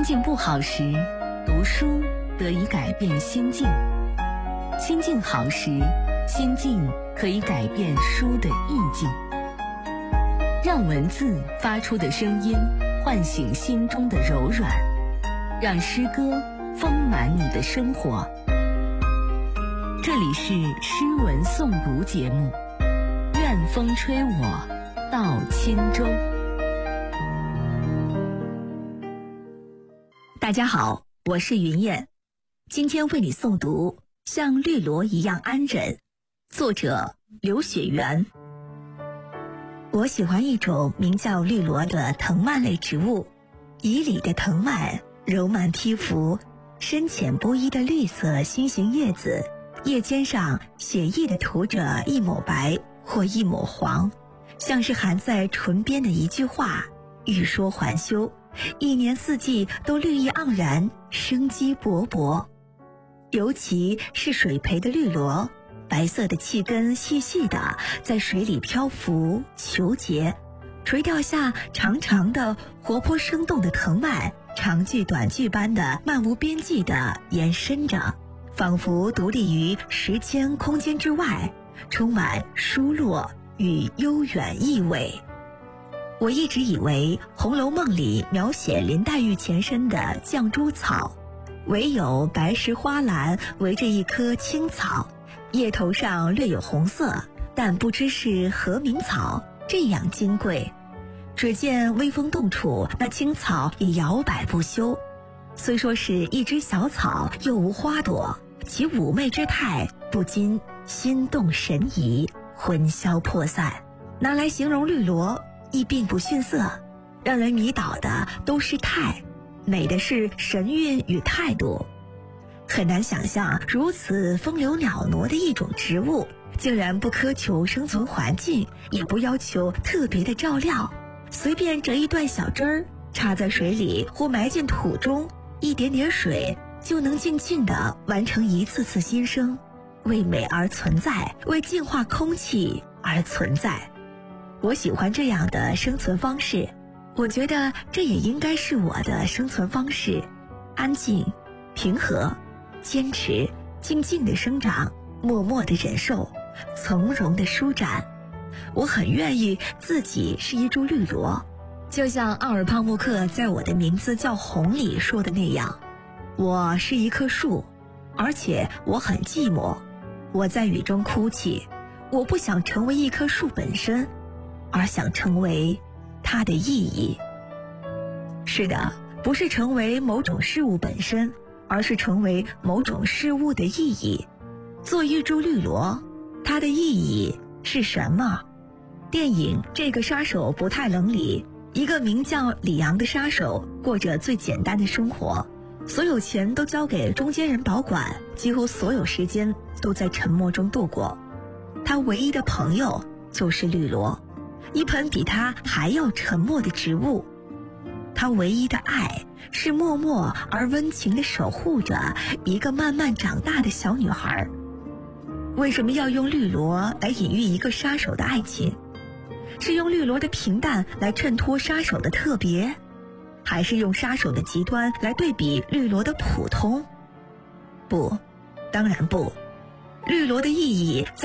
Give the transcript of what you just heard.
境不好时，读书得以改变心境；心境好时，心境可以改变书的意境。让文字发出的声音唤醒心中的柔软，让诗歌丰满你的生活。这里是诗文诵读节目，愿风吹我到轻舟。 大家好，我是云燕，今天为你诵读《像绿萝一样安忍》，作者刘雪原。我喜欢一种名叫绿萝的藤蔓类植物，迤逦的藤蔓，柔蔓披拂，深浅不一的绿色心形叶子，叶尖上写意地涂着一抹白或一抹黄，像是含在唇边的一句话，欲说还休，一年四季都绿意盎然，生机勃勃。尤其是水培的绿萝，白色的气根细细的在水里漂浮求结，垂钓下长长的活泼生动的藤蔓，长句短句般的漫无边际地延伸着，仿佛独立于时间空间之外，充满疏落与悠远意味。我一直以为《红楼梦》里描写林黛玉前身的绛珠草，唯有白石花篮围着一棵青草，叶头上略有红色，但不知是何名草，这样金贵。只见微风动处，那青草也摇摆不休。虽说是一枝小草，又无花朵，其妩媚之态不禁心动神怡，魂销魄散。拿来形容绿萝亦并不逊色，让人迷倒的都是态，美的是神韵与态度。很难想象如此风流袅娜的一种植物，竟然不苛求生存环境，也不要求特别的照料，随便折一段小枝儿，插在水里或埋进土中，一点点水就能静静地完成一次次新生，为美而存在，为净化空气而存在。我喜欢这样的生存方式，我觉得这也应该是我的生存方式，安静、平和、坚持，静静的生长，默默的忍受，从容的舒展。我很愿意自己是一株绿萝，就像奥尔帕慕克在我的名字叫红里说的那样，我是一棵树，而且我很寂寞，我在雨中哭泣，我不想成为一棵树本身，而想成为它的意义。是的，不是成为某种事物本身，而是成为某种事物的意义。做一株绿萝，它的意义是什么？电影《这个杀手不太冷》里，一个名叫李阳的杀手过着最简单的生活，所有钱都交给中间人保管，几乎所有时间都在沉默中度过。他唯一的朋友就是绿萝，一盆比他还要沉默的植物。他唯一的爱是默默而温情地守护着一个慢慢长大的小女孩。为什么要用绿萝来隐喻一个杀手的爱情？是用绿萝的平淡来衬托杀手的特别，还是用杀手的极端来对比绿萝的普通？不，当然不。绿萝的意义在